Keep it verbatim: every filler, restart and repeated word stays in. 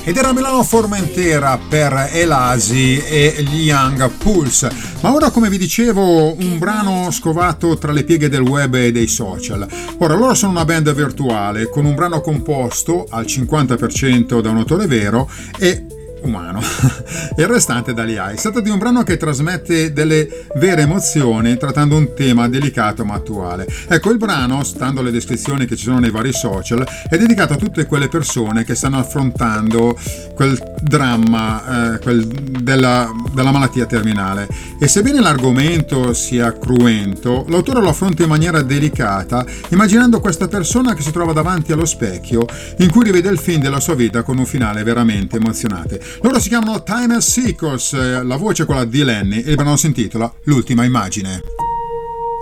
Ed era Milano Formentera per Elasi e gli Young Pulse. Ma ora, come vi dicevo, un brano scovato tra le pieghe del web e dei social. Ora, loro sono una band virtuale con un brano composto al cinquanta per cento da un autore vero e umano, il restante dagli A I. Si tratta di un brano che trasmette delle vere emozioni trattando un tema delicato ma attuale. Ecco, il brano, stando alle descrizioni che ci sono nei vari social, è dedicato a tutte quelle persone che stanno affrontando quel dramma eh, quel della, della malattia terminale. E sebbene l'argomento sia cruento, l'autore lo affronta in maniera delicata, immaginando questa persona che si trova davanti allo specchio in cui rivede il film della sua vita con un finale veramente emozionante. Loro si chiamano Time Seekers, la voce è quella di Lenny e il brano si intitola L'ultima immagine.